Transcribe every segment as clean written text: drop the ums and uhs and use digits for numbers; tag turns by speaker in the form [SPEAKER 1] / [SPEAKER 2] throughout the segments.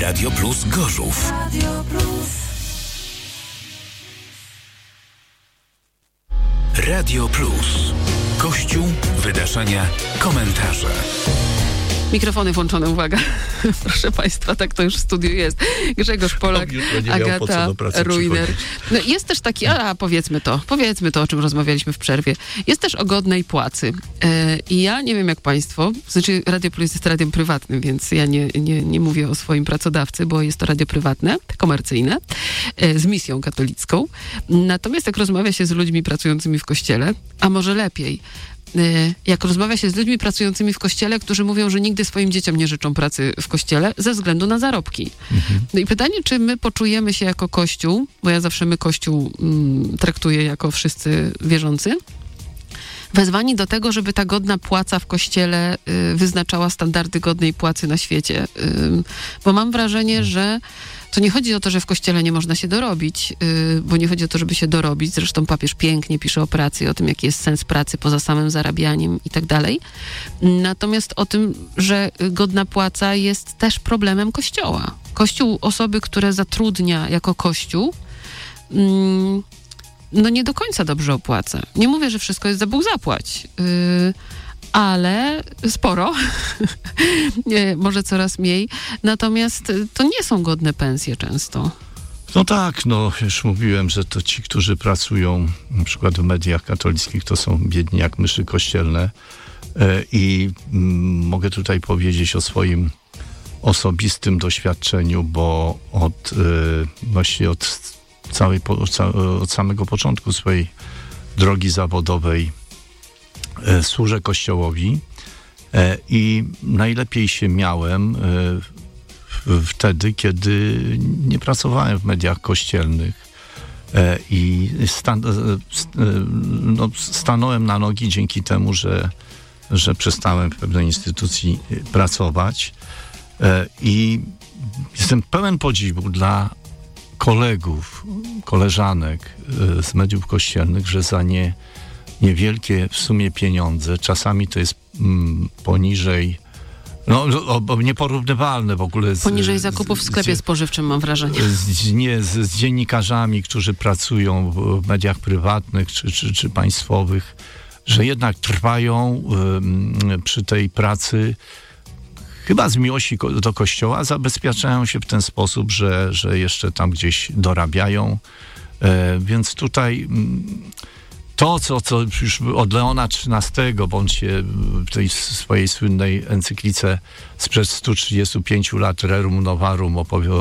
[SPEAKER 1] Radio Plus Gorzów. Radio Plus. Kościół, wydarzenia, komentarze.
[SPEAKER 2] Mikrofony włączone, uwaga. Proszę Państwa, tak to już w studiu jest. Grzegorz Polak, Agata Rujner. No, jest też taki, powiedzmy to, o czym rozmawialiśmy w przerwie. Jest też o godnej płacy. I ja nie wiem jak Państwo, znaczy Radio Plus jest radiem prywatnym, więc ja nie mówię o swoim pracodawcy, bo jest to radio prywatne, komercyjne, z misją katolicką. Natomiast jak rozmawia się z ludźmi pracującymi w kościele, a może lepiej, jak rozmawia się z ludźmi pracującymi w kościele, którzy mówią, że nigdy swoim dzieciom nie życzą pracy w kościele ze względu na zarobki. No i pytanie, czy my poczujemy się jako Kościół, bo ja zawsze my Kościół traktuję jako wszyscy wierzący, wezwani do tego, żeby ta godna płaca w kościele wyznaczała standardy godnej płacy na świecie. Bo mam wrażenie, że to nie chodzi o to, że w kościele nie można się dorobić, bo nie chodzi o to, żeby się dorobić. Zresztą papież pięknie pisze o pracy i o tym, jaki jest sens pracy poza samym zarabianiem i tak dalej. Natomiast o tym, że godna płaca jest też problemem Kościoła. Kościół, osoby, które zatrudnia jako Kościół, no nie do końca dobrze opłaca. Nie mówię, że wszystko jest za Bóg zapłać, ale sporo, może coraz mniej. Natomiast to nie są godne pensje często.
[SPEAKER 3] No tak, już mówiłem, że to ci, którzy pracują na przykład w mediach katolickich, to są biedni jak myszy kościelne i mogę tutaj powiedzieć o swoim osobistym doświadczeniu, bo od samego początku swojej drogi zawodowej służę Kościołowi i najlepiej się miałem wtedy, kiedy nie pracowałem w mediach kościelnych i stanąłem na nogi dzięki temu, że przestałem w pewnej instytucji pracować i jestem pełen podziwu dla kolegów, koleżanek z mediów kościelnych, że za niewielkie w sumie pieniądze, czasami to jest poniżej, nieporównywalne w ogóle
[SPEAKER 2] poniżej zakupów w sklepie spożywczym, mam wrażenie.
[SPEAKER 3] Z dziennikarzami, którzy pracują w mediach prywatnych czy państwowych, że jednak trwają przy tej pracy chyba z miłości do Kościoła, zabezpieczają się w ten sposób, że jeszcze tam gdzieś dorabiają. Więc tutaj to, co już od Leona XIII, bądź się w tej swojej słynnej encyklice sprzed 135 lat Rerum Novarum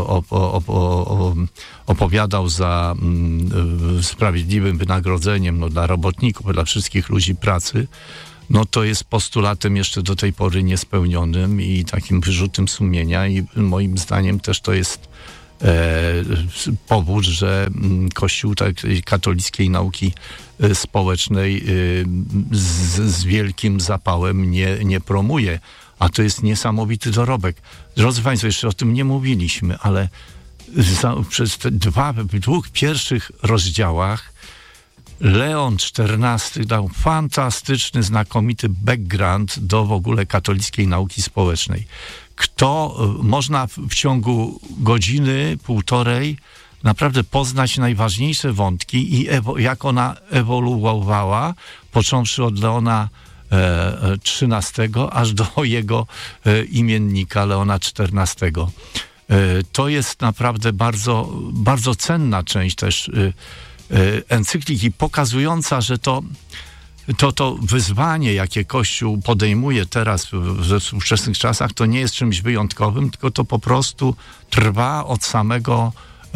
[SPEAKER 3] opowiadał za sprawiedliwym wynagrodzeniem dla robotników, dla wszystkich ludzi pracy, to jest postulatem jeszcze do tej pory niespełnionym i takim wyrzutem sumienia i moim zdaniem też to jest powód, że Kościół tej katolickiej nauki społecznej z wielkim zapałem nie promuje, a to jest niesamowity dorobek. Drodzy Państwo, jeszcze o tym nie mówiliśmy, ale przez te dwóch pierwszych rozdziałach Leon XIV dał fantastyczny, znakomity background do w ogóle katolickiej nauki społecznej. Można w ciągu godziny, półtorej naprawdę poznać najważniejsze wątki i jak ona ewoluowała, począwszy od Leona XIII aż do jego imiennika Leona XIV. To jest naprawdę bardzo, bardzo cenna część też encykliki, pokazująca, że to wyzwanie, jakie Kościół podejmuje teraz we współczesnych czasach, to nie jest czymś wyjątkowym, tylko to po prostu trwa od samego,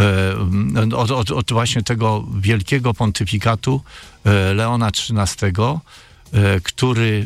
[SPEAKER 3] od właśnie tego wielkiego pontyfikatu Leona XIII, który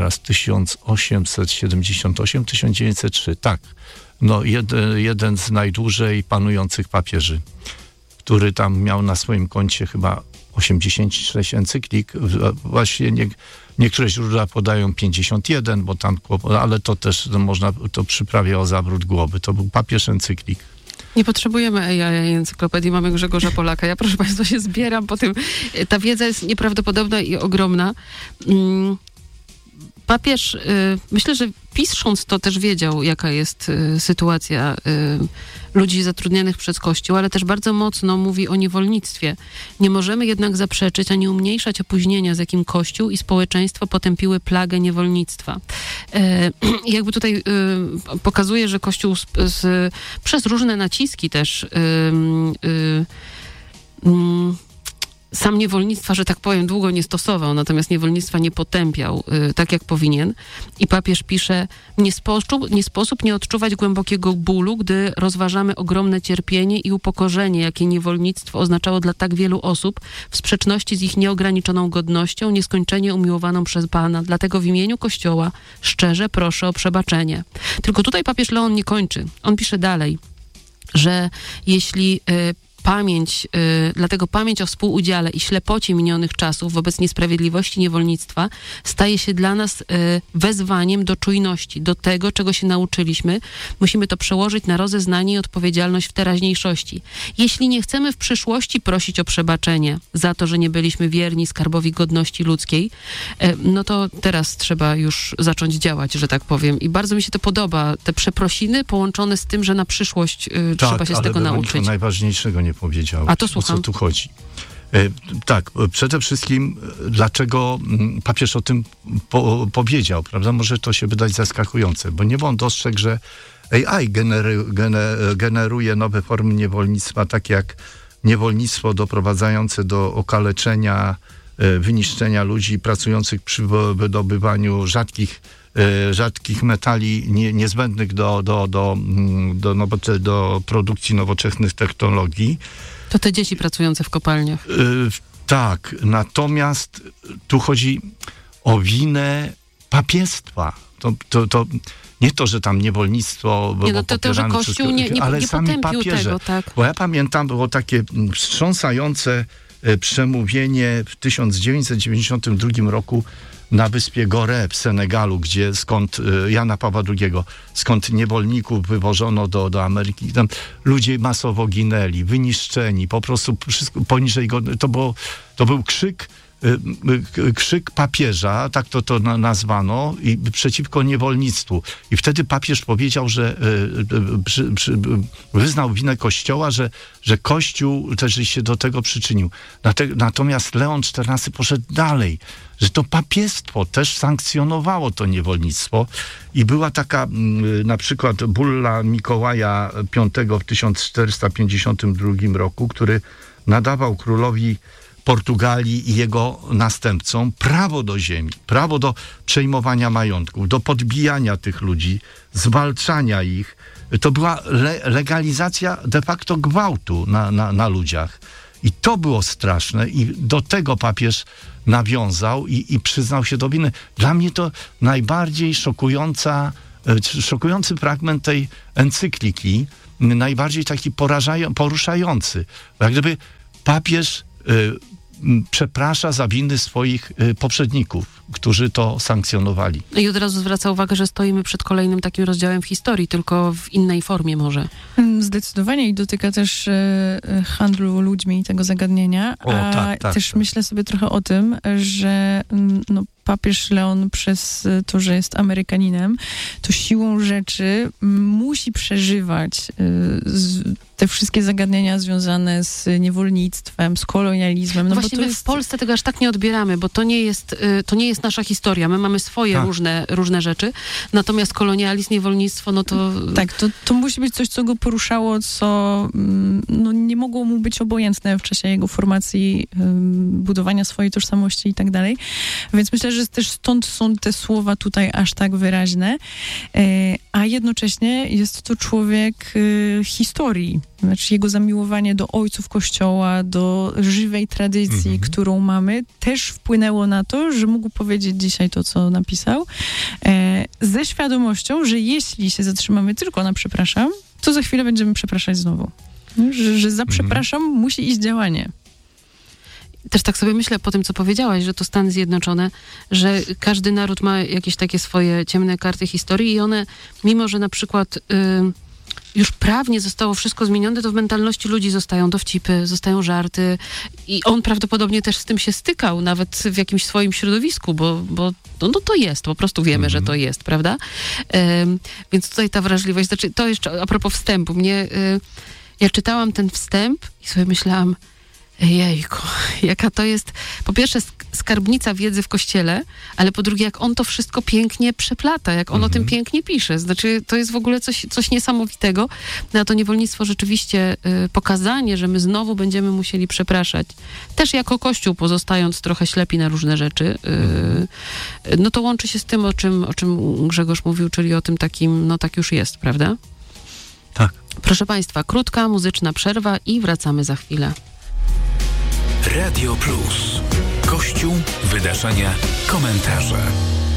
[SPEAKER 3] 1878-1903, tak, jeden z najdłużej panujących papieży, który tam miał na swoim koncie chyba 86 encyklik. Właśnie niektóre źródła podają 51, bo tam, ale to też można to przyprawia o zawrót głowy. To był papież encyklik.
[SPEAKER 2] Nie potrzebujemy AI encyklopedii, mamy Grzegorza Polaka. Ja, proszę Państwa, się zbieram po tym. Ta wiedza jest nieprawdopodobna i ogromna. papież, myślę, że pisząc to też wiedział, jaka jest sytuacja ludzi zatrudnionych przez Kościół, ale też bardzo mocno mówi o niewolnictwie. Nie możemy jednak zaprzeczyć ani umniejszać opóźnienia, z jakim Kościół i społeczeństwo potępiły plagę niewolnictwa. Jakby tutaj pokazuje, że Kościół przez różne naciski też sam niewolnictwa, że tak powiem, długo nie stosował, natomiast niewolnictwa nie potępiał tak, jak powinien. I papież pisze, nie sposób nie odczuwać głębokiego bólu, gdy rozważamy ogromne cierpienie i upokorzenie, jakie niewolnictwo oznaczało dla tak wielu osób w sprzeczności z ich nieograniczoną godnością, nieskończenie umiłowaną przez Pana. Dlatego w imieniu Kościoła szczerze proszę o przebaczenie. Tylko tutaj papież Leon nie kończy. On pisze dalej, że jeśli dlatego pamięć o współudziale i ślepocie minionych czasów wobec niesprawiedliwości niewolnictwa staje się dla nas wezwaniem do czujności, do tego, czego się nauczyliśmy. Musimy to przełożyć na rozeznanie i odpowiedzialność w teraźniejszości. Jeśli nie chcemy w przyszłości prosić o przebaczenie za to, że nie byliśmy wierni skarbowi godności ludzkiej, no to teraz trzeba już zacząć działać, że tak powiem. I bardzo mi się to podoba, te przeprosiny połączone z tym, że na przyszłość trzeba się z tego nauczyć.
[SPEAKER 3] Najważniejszego nie powiedział.
[SPEAKER 2] A to słucham.
[SPEAKER 3] O co tu chodzi? Tak, przede wszystkim dlaczego papież o tym powiedział, prawda? Może to się wydać zaskakujące, bo nie on dostrzegł, że AI generuje nowe formy niewolnictwa, takie jak niewolnictwo doprowadzające do okaleczenia, wyniszczenia ludzi pracujących przy wydobywaniu rzadkich metali niezbędnych do produkcji nowoczesnych technologii.
[SPEAKER 2] To te dzieci pracujące w kopalniach.
[SPEAKER 3] Tak, natomiast tu chodzi o winę papiestwa. To nie to, że tam niewolnictwo było popierane
[SPEAKER 2] to, że Kościół
[SPEAKER 3] ale
[SPEAKER 2] nie
[SPEAKER 3] sami papieże.
[SPEAKER 2] Tego, tak.
[SPEAKER 3] Bo ja pamiętam, było takie wstrząsające przemówienie w 1992 roku na wyspie Gorée w Senegalu, skąd Jana Pawła II, skąd niewolników wywożono do Ameryki. Tam ludzie masowo ginęli, wyniszczeni, po prostu wszystko poniżej godności. To był krzyk papieża, tak to nazwano, i przeciwko niewolnictwu. I wtedy papież powiedział, że wyznał winę Kościoła, że Kościół też się do tego przyczynił. Natomiast Leon XIV poszedł dalej, że to papiestwo też sankcjonowało to niewolnictwo i była taka na przykład bulla Mikołaja V w 1452 roku, który nadawał królowi Portugalii i jego następcom prawo do ziemi, prawo do przejmowania majątków, do podbijania tych ludzi, zwalczania ich. To była legalizacja de facto gwałtu na ludziach. I to było straszne i do tego papież nawiązał i przyznał się do winy. Dla mnie to najbardziej szokujący fragment tej encykliki, najbardziej taki poruszający. Jak gdyby papież przeprasza za winy swoich poprzedników, którzy to sankcjonowali.
[SPEAKER 2] I od razu zwraca uwagę, że stoimy przed kolejnym takim rozdziałem w historii, tylko w innej formie może.
[SPEAKER 4] Zdecydowanie i dotyka też handlu ludźmi i tego zagadnienia.
[SPEAKER 3] Tak,
[SPEAKER 4] też myślę sobie trochę o tym, że papież Leon przez to, że jest Amerykaninem, to siłą rzeczy musi przeżywać te wszystkie zagadnienia związane z niewolnictwem, z kolonializmem.
[SPEAKER 2] Właśnie my w Polsce tego aż tak nie odbieramy, bo to nie jest nasza historia. My mamy swoje różne rzeczy, natomiast kolonializm, niewolnictwo, no to...
[SPEAKER 4] Tak, to musi być coś, co go poruszało, co nie mogło mu być obojętne w czasie jego formacji, budowania swojej tożsamości i tak dalej. Więc myślę, że też stąd są te słowa tutaj aż tak wyraźne, a jednocześnie jest to człowiek historii. Znaczy jego zamiłowanie do ojców Kościoła, do żywej tradycji, którą mamy, też wpłynęło na to, że mógł powiedzieć dzisiaj to, co napisał, ze świadomością, że jeśli się zatrzymamy tylko na przepraszam, to za chwilę będziemy przepraszać znowu. Że za przepraszam musi iść działanie.
[SPEAKER 2] Też tak sobie myślę po tym, co powiedziałaś, że to Stany Zjednoczone, że każdy naród ma jakieś takie swoje ciemne karty historii i one, mimo że na przykład już prawnie zostało wszystko zmienione, to w mentalności ludzi zostają dowcipy, zostają żarty i on prawdopodobnie też z tym się stykał, nawet w jakimś swoim środowisku, bo to jest, po prostu wiemy, że to jest, prawda? Więc tutaj ta wrażliwość, znaczy to jeszcze a propos wstępu, ja czytałam ten wstęp i sobie myślałam, jejku, jaka to jest, po pierwsze skarbnica wiedzy w Kościele, ale po drugie, jak on to wszystko pięknie przeplata, jak on o tym pięknie pisze. Znaczy, to jest w ogóle coś niesamowitego. No, a to niewolnictwo rzeczywiście pokazanie, że my znowu będziemy musieli przepraszać. Też jako Kościół, pozostając trochę ślepi na różne rzeczy, no to łączy się z tym, o czym Grzegorz mówił, czyli o tym takim, no tak już jest, prawda?
[SPEAKER 3] Tak.
[SPEAKER 2] Proszę Państwa, krótka muzyczna przerwa i wracamy za chwilę.
[SPEAKER 1] Radio Plus. Kościół, wydarzenia, komentarze.